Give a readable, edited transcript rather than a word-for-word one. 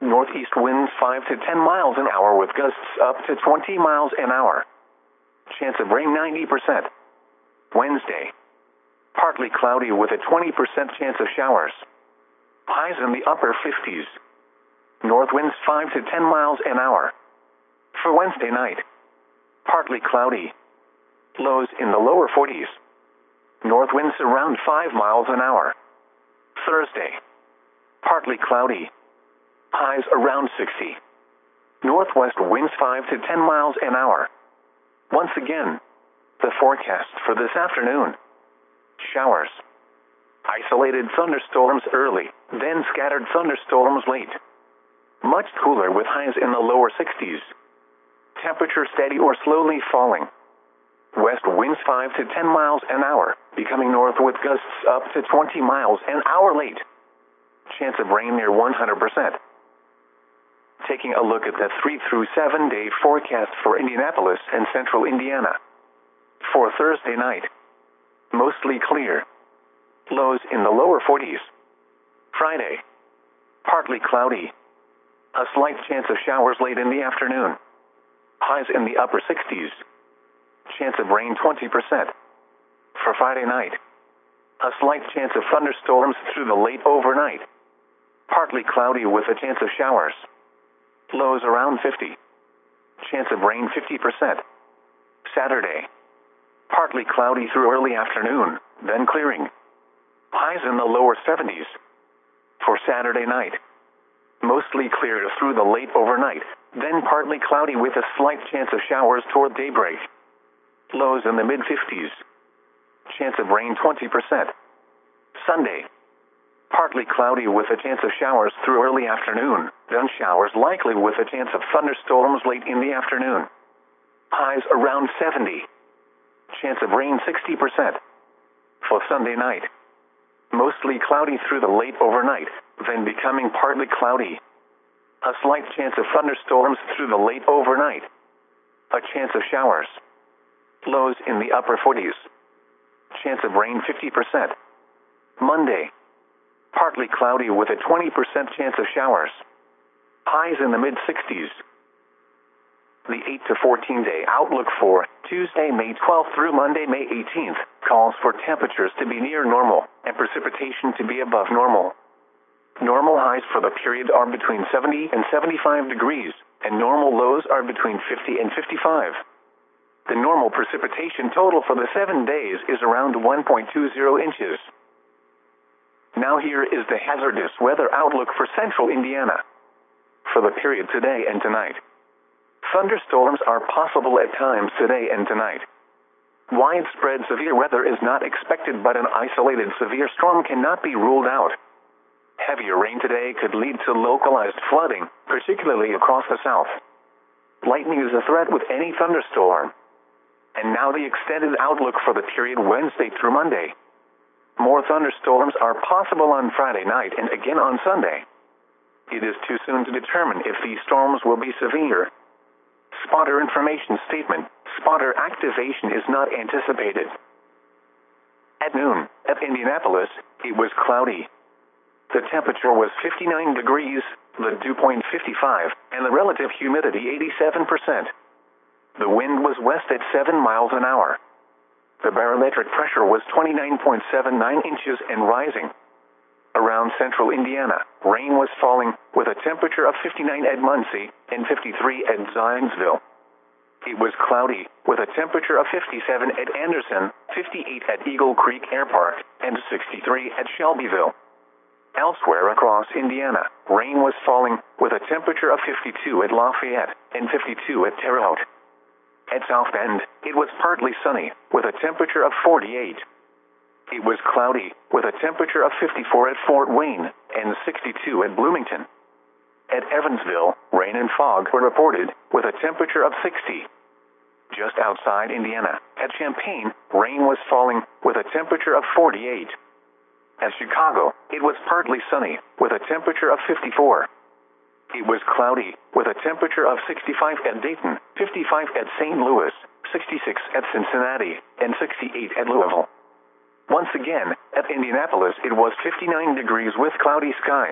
Northeast winds 5 to 10 miles an hour with gusts up to 20 miles an hour. Chance of rain 90%. Wednesday. Partly cloudy with a 20% chance of showers. Highs in the upper 50s. North winds 5 to 10 miles an hour. For Wednesday night. Partly cloudy. Lows in the lower 40s. North winds around 5 miles an hour. Thursday. Partly cloudy. Highs around 60. Northwest winds 5 to 10 miles an hour. Once again, the forecast for this afternoon. Showers. Isolated thunderstorms early, then scattered thunderstorms late. Much cooler with highs in the lower 60s. Temperature steady or slowly falling. West winds 5 to 10 miles an hour, becoming north with gusts up to 20 miles an hour late. Chance of rain near 100%. Taking a look at the 3 through 7 day forecast for Indianapolis and central Indiana. For Thursday night. Mostly clear. Lows in the lower 40s. Friday. Partly cloudy. A slight chance of showers late in the afternoon. Highs in the upper 60s. Chance of rain 20%. For Friday night. A slight chance of thunderstorms through the late overnight. Partly cloudy with a chance of showers. Lows around 50. Chance of rain 50%. Saturday. Partly cloudy through early afternoon, then clearing. Highs in the lower 70s. For Saturday night. Mostly clear through the late overnight, then partly cloudy with a slight chance of showers toward daybreak. Lows in the mid-50s. Chance of rain 20%. Sunday. Partly cloudy with a chance of showers through early afternoon, then showers likely with a chance of thunderstorms late in the afternoon. Highs around 70. Chance of rain 60%. For Sunday night. Mostly cloudy through the late overnight, then becoming partly cloudy. A slight chance of thunderstorms through the late overnight. A chance of showers. Lows in the upper 40s. Chance of rain 50%. Monday. Partly cloudy with a 20% chance of showers. Highs in the mid-60s. The 8 to 14 day outlook for Tuesday, May 12th through Monday, May 18th, calls for temperatures to be near normal and precipitation to be above normal. Normal highs for the period are between 70 and 75 degrees, and normal lows are between 50 and 55. The normal precipitation total for the 7 days is around 1.20 inches. Now here is the hazardous weather outlook for central Indiana. For the period today and tonight. Thunderstorms are possible at times today and tonight. Widespread severe weather is not expected, but an isolated severe storm cannot be ruled out. Heavier rain today could lead to localized flooding, particularly across the south. Lightning is a threat with any thunderstorm. And now the extended outlook for the period Wednesday through Monday. More thunderstorms are possible on Friday night and again on Sunday. It is too soon to determine if these storms will be severe. Spotter information statement. Spotter activation is not anticipated. At noon, at Indianapolis, it was cloudy. The temperature was 59 degrees, the dew point 55, and the relative humidity 87%. The wind was west at 7 miles an hour. The barometric pressure was 29.79 inches and rising. Around central Indiana, rain was falling with a temperature of 59 at Muncie and 53 at Zionsville. It was cloudy with a temperature of 57 at Anderson, 58 at Eagle Creek Air Park, and 63 at Shelbyville. Elsewhere across Indiana, rain was falling with a temperature of 52 at Lafayette and 52 at Terre Haute. At South Bend, it was partly sunny with a temperature of 48. It was cloudy with a temperature of 54 at Fort Wayne and 62 at Bloomington. At Evansville, rain and fog were reported with a temperature of 60. Just outside Indiana, at Champaign, rain was falling with a temperature of 48. At Chicago, it was partly sunny with a temperature of 54. It was cloudy with a temperature of 65 at Dayton, 55 at St. Louis, 66 at Cincinnati, and 68 at Louisville. Once again, at Indianapolis it was 59 degrees with cloudy skies.